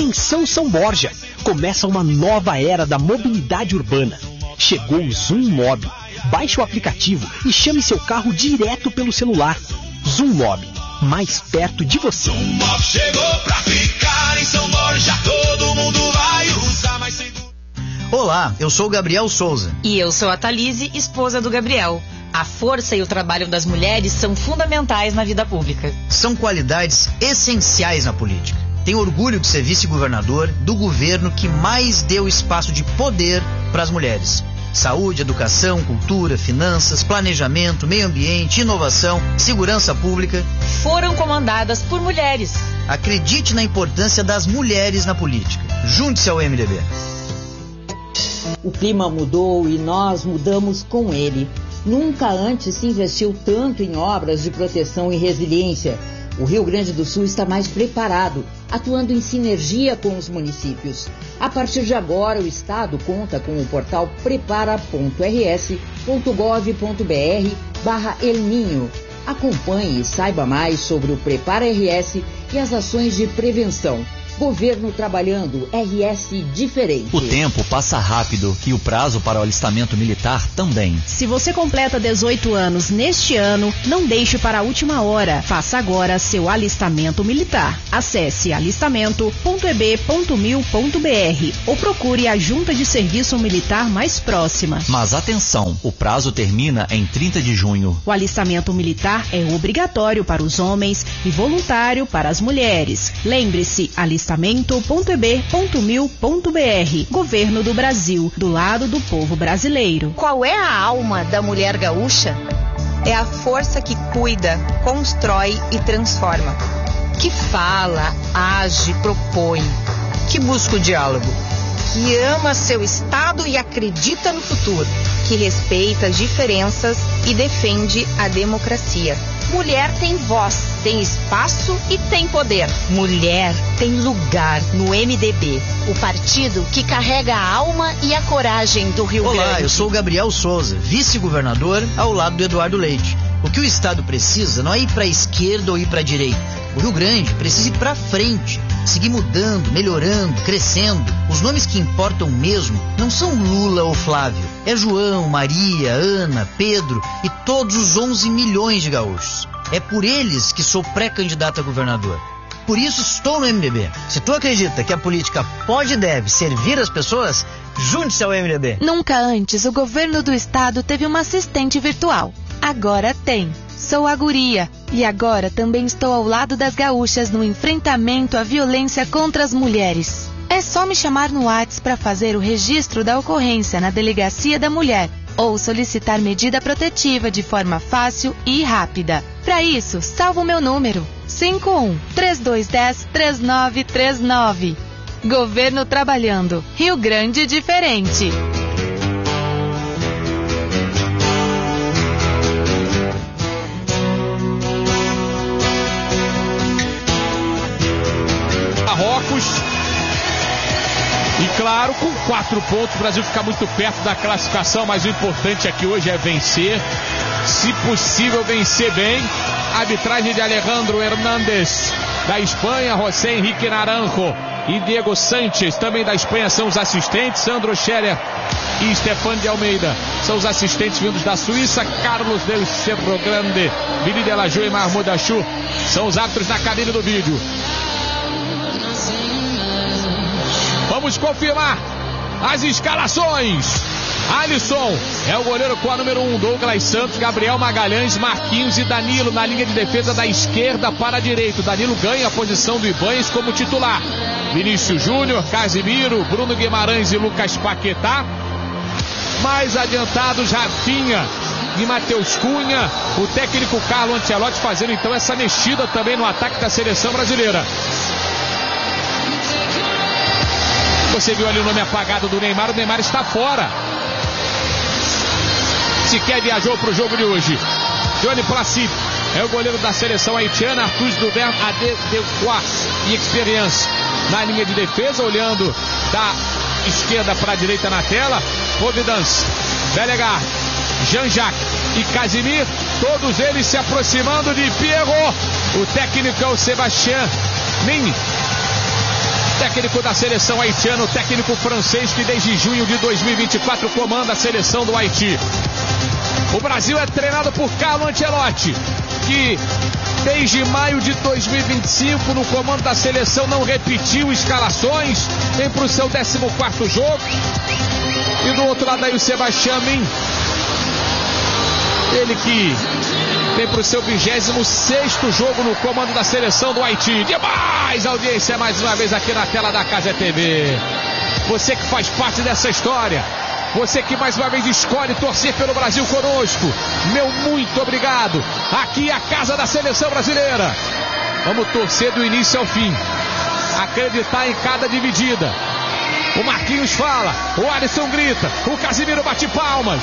Atenção São Borja, começa uma nova era da mobilidade urbana. Chegou o Zoom Mob. Baixe o aplicativo e chame seu carro direto pelo celular. Zoom Mob, mais perto de você. Zoom Mob chegou pra ficar em São Borja, todo mundo vai usar mais seguro. Olá, eu sou o Gabriel Souza. E eu sou a Thalise, esposa do Gabriel. A força e o trabalho das mulheres são fundamentais na vida pública. São qualidades essenciais na política. Tenho orgulho de ser vice-governador do governo que mais deu espaço de poder para as mulheres. Saúde, educação, cultura, finanças, planejamento, meio ambiente, inovação, segurança pública. Foram comandadas por mulheres. Acredite na importância das mulheres na política. Junte-se ao MDB. O clima mudou e nós mudamos com ele. Nunca antes se investiu tanto em obras de proteção e resiliência. O Rio Grande do Sul está mais preparado, atuando em sinergia com os municípios. A partir de agora, o Estado conta com o portal prepara.rs.gov.br/El Ninho. Acompanhe e saiba mais sobre o Prepara RS e as ações de prevenção. Governo trabalhando, RS diferente. O tempo passa rápido e o prazo para o alistamento militar também. Se você completa 18 anos neste ano, não deixe para a última hora. Faça agora seu alistamento militar. Acesse alistamento.eb.mil.br ou procure a Junta de Serviço Militar mais próxima. Mas atenção, o prazo termina em 30 de junho. O alistamento militar é obrigatório para os homens e voluntário para as mulheres. Lembre-se, alistamento.eb.mil.br. Governo do Brasil, do lado do povo brasileiro. Qual é a alma da mulher gaúcha? É a força que cuida, constrói e transforma. Que fala, age, propõe. Que busca o diálogo. Que ama seu estado e acredita no futuro. Que respeita as diferenças e defende a democracia. Mulher tem voz, tem espaço e tem poder. Mulher tem lugar no MDB, o partido que carrega a alma e a coragem do Rio Grande. Olá, eu sou o Gabriel Souza, vice-governador ao lado do Eduardo Leite. O que o Estado precisa não é ir para a esquerda ou ir para a direita. O Rio Grande precisa ir para frente, seguir mudando, melhorando, crescendo. Os nomes que importam mesmo não são Lula ou Flávio. É João, Maria, Ana, Pedro e todos os 11 milhões de gaúchos. É por eles que sou pré-candidato a governador. Por isso estou no MDB. Se tu acredita que a política pode e deve servir as pessoas, junte-se ao MDB. Nunca antes o governo do estado teve uma assistente virtual. Agora tem. Sou a guria. E agora também estou ao lado das gaúchas no enfrentamento à violência contra as mulheres. É só me chamar no WhatsApp para fazer o registro da ocorrência na Delegacia da Mulher ou solicitar medida protetiva de forma fácil e rápida. Para isso, salva o meu número: 51-3210-3939. Governo trabalhando. Rio Grande diferente. Marrocos. E claro, com 4 pontos, o Brasil fica muito perto da classificação, mas o importante aqui hoje é vencer. Se possível, vencer bem. Arbitragem de Alejandro Hernández, da Espanha. José Henrique Naranjo e Diego Sánchez, também da Espanha, são os assistentes. Sandro Scherer e Stefan de Almeida são os assistentes vindos da Suíça. Carlos del Cerro Grande, Vili de la Ju e Mahmoud Achou são os árbitros na cabine do vídeo. Vamos confirmar as escalações. Alisson é o goleiro com a número 1, Douglas Santos, Gabriel Magalhães, Marquinhos e Danilo na linha de defesa da esquerda para a direita. Danilo ganha a posição do Ibanez como titular. Vinícius Júnior, Casimiro, Bruno Guimarães e Lucas Paquetá. Mais adiantados, Rafinha e Matheus Cunha. O técnico Carlo Ancelotti fazendo então essa mexida também no ataque da seleção brasileira. Você viu ali o nome apagado do Neymar. O Neymar está fora. Sequer viajou para o jogo de hoje. Johnny Placid é o goleiro da seleção haitiana. Arthur Duvern, Adequat e Experience na linha de defesa, olhando da esquerda para a direita na tela. Providence, Bellegarde, Jean-Jacques e Casimir, todos eles se aproximando de Pierrot. O técnico é o Sébastien Migny. técnico da seleção haitiana, o técnico francês que desde junho de 2024 comanda a seleção do Haiti. O Brasil é treinado por Carlo Ancelotti, que desde maio de 2025 no comando da seleção não repetiu escalações, vem para o seu 14º jogo. E do outro lado aí o Sebastião Min, ele que vem para o seu 26º jogo no comando da seleção do Haiti. Demais audiência mais uma vez aqui na tela da Casa TV. Você que faz parte dessa história, você que mais uma vez escolhe torcer pelo Brasil conosco, meu muito obrigado. Aqui é a casa da seleção brasileira. Vamos torcer do início ao fim, acreditar em cada dividida. O Marquinhos fala, o Alisson grita, o Casimiro bate palmas.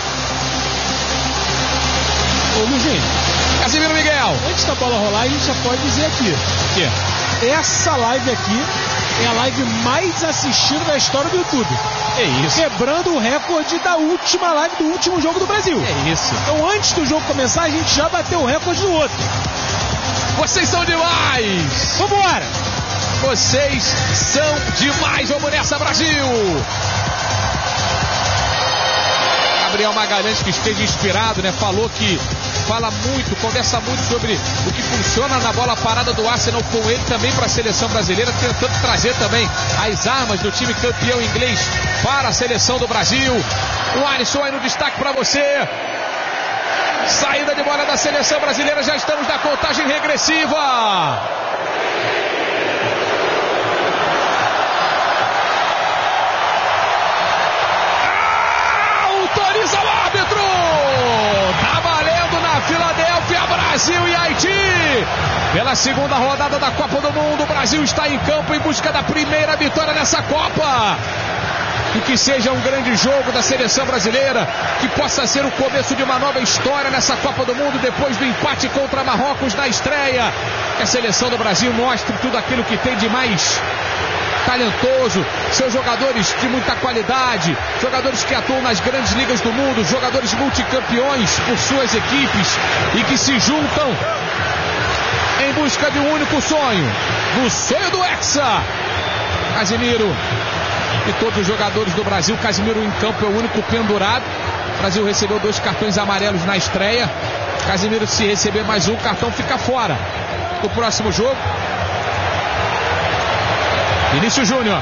Ô Luizinho, Casimiro Miguel, antes da bola rolar, a gente já pode dizer aqui que essa live aqui é a live mais assistida da história do YouTube. É isso. Quebrando o recorde da última live do último jogo do Brasil. É isso. Então antes do jogo começar, a gente já bateu o recorde do outro. Vocês são demais! Vambora! Vocês são demais! Vamos nessa, Brasil! Gabriel Magalhães, que esteja inspirado, né? Fala muito, conversa muito sobre o que funciona na bola parada do Arsenal com ele também para a seleção brasileira, tentando trazer também as armas do time campeão inglês para a seleção do Brasil. O Alisson aí no destaque para você. Saída de bola da seleção brasileira, já estamos na contagem regressiva. Autoriza o árbitro. Tá valendo na Filadélfia, Brasil e Haiti. Pela segunda rodada da Copa do Mundo, o Brasil está em campo em busca da primeira vitória nessa Copa. E que seja um grande jogo da seleção brasileira, que possa ser o começo de uma nova história nessa Copa do Mundo, depois do empate contra Marrocos na estreia. Que a seleção do Brasil mostre tudo aquilo que tem de mais talentoso, seus jogadores de muita qualidade, jogadores que atuam nas grandes ligas do mundo, jogadores multicampeões por suas equipes e que se juntam em busca de um único sonho, do sonho do Hexa. Casimiro e todos os jogadores do Brasil. Casimiro em campo é o único pendurado. O Brasil recebeu 2 cartões amarelos na estreia. Casimiro, se receber mais um cartão, fica fora do próximo jogo. Vinícius Júnior.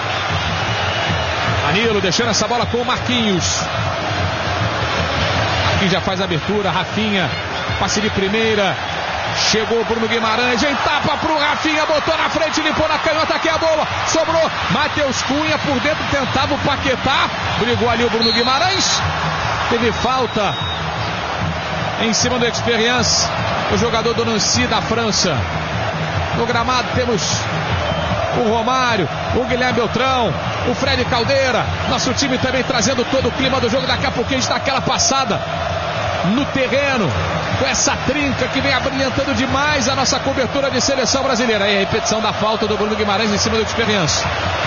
Danilo deixando essa bola com o Marquinhos. Marquinhos já faz a abertura. Rafinha, passe de primeira. Chegou o Bruno Guimarães, em tapa pro Rafinha, botou na frente, limpou na canhota, que é a bola, sobrou, Matheus Cunha por dentro, tentava o Paquetá, brigou ali o Bruno Guimarães, teve falta em cima do Experience, o jogador do Nancy da França. No gramado temos o Romário, o Guilherme Beltrão, o Fred Caldeira, nosso time também trazendo todo o clima do jogo. Daqui a pouquinho está aquela passada no terreno, com essa trinca que vem abrilhantando demais a nossa cobertura de seleção brasileira. Aí a repetição da falta do Bruno Guimarães em cima do Experience.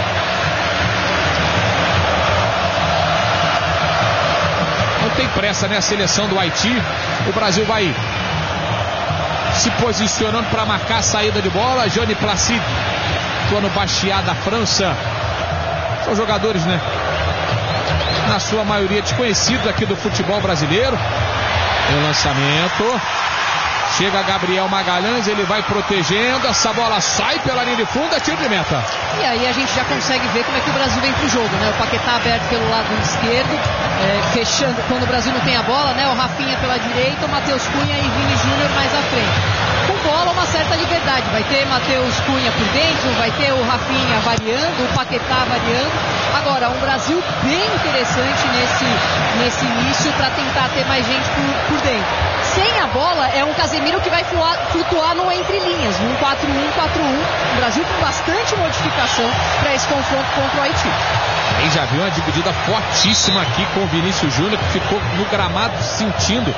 Não tem pressa, né? A seleção do Haiti. O Brasil vai se posicionando para marcar a saída de bola. Johnny Placide, Tono Bastiat da França. São jogadores, né? Na sua maioria desconhecidos aqui do futebol brasileiro. O lançamento. Chega Gabriel Magalhães, ele vai protegendo. Essa bola sai pela linha de fundo, é tiro de meta. E aí a gente já consegue ver como é que o Brasil vem pro jogo, né? O Paquetá aberto pelo lado esquerdo, fechando quando o Brasil não tem a bola, né? O Rafinha pela direita, o Matheus Cunha e Vini Júnior mais à frente. Com bola, uma certa liberdade. Vai ter Matheus Cunha por dentro, vai ter o Rafinha variando, o Paquetá variando. Agora, um Brasil bem interessante nesse início para tentar ter mais gente por dentro. Sem a bola, é um Casemiro que vai flutuar no entre linhas, num 4-1-4-1. O Brasil com bastante modificação para esse confronto contra o Haiti. Aí já viu uma dividida fortíssima aqui com o Vinícius Júnior, que ficou no gramado sentindo.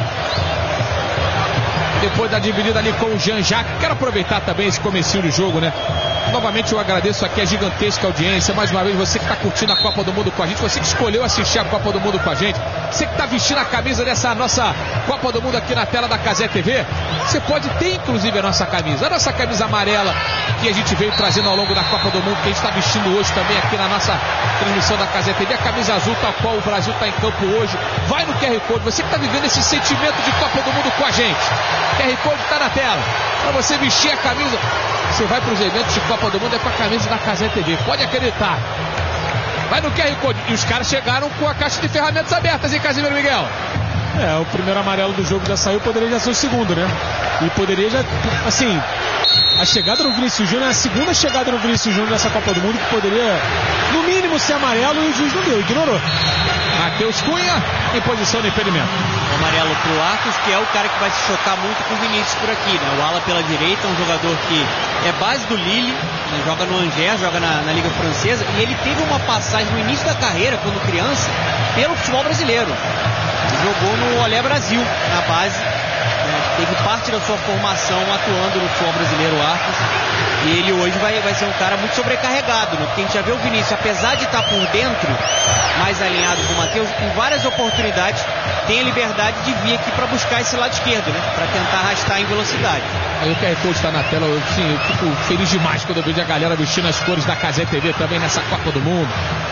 Depois da dividida ali com o Jean-Jacques. Quero aproveitar também esse comecinho do jogo, né? Novamente eu agradeço aqui a gigantesca audiência. Mais uma vez, você que está curtindo a Copa do Mundo com a gente, você que escolheu assistir a Copa do Mundo com a gente, você que está vestindo a camisa dessa nossa Copa do Mundo aqui na tela da Cazé TV, você pode ter inclusive a nossa camisa amarela que a gente veio trazendo ao longo da Copa do Mundo, que a gente está vestindo hoje também aqui na nossa transmissão da Cazé TV, a camisa azul tal qual o Brasil está em campo hoje. Vai no QR Code, você que está vivendo esse sentimento de Copa do Mundo com a gente, o QR Code está na tela, para você vestir a camisa. Você vai para os eventos de Copa do Mundo é com a camisa da Cazé TV, pode acreditar. Vai no QR Code. E os caras chegaram com a caixa de ferramentas abertas, hein, Casimiro Miguel? O primeiro amarelo do jogo já saiu, poderia já ser o segundo, né? E poderia já, assim, a chegada do Vinícius Júnior é a segunda chegada do Vinícius Júnior nessa Copa do Mundo, que poderia, no mínimo, ser amarelo, e o juiz não deu, ignorou. Matheus Cunha em posição de impedimento. O amarelo pro Arcos, que é o cara que vai se chocar muito com o Vinícius por aqui, né? O ala pela direita, um jogador que é base do Lille, né? Joga no Angers, joga na Liga Francesa, e ele teve uma passagem no início da carreira, quando criança, pelo futebol brasileiro. Jogou no Olé Brasil, na base, né? Teve parte da sua formação atuando no futebol brasileiro, Arcos, e ele hoje vai ser um cara muito sobrecarregado, né? Porque a gente já vê o Vinícius, apesar de estar por dentro, mais alinhado com o Matheus, em várias oportunidades tem a liberdade de vir aqui para buscar esse lado esquerdo, né? Para tentar arrastar em velocidade. Aí o QR Code está na tela, eu fico feliz demais quando eu vejo a galera vestindo as cores da Cazé TV também nessa Copa do Mundo.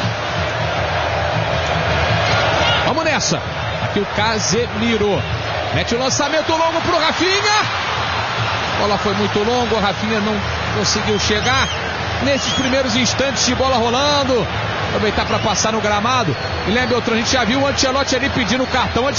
Vamos nessa. Aqui o Casemiro mete o lançamento longo pro Rafinha. A bola foi muito longa, o Rafinha não conseguiu chegar nesses primeiros instantes de bola rolando. Aproveitar para passar no gramado. E lembra, a gente já viu o Ancelotti ali pedindo o cartão.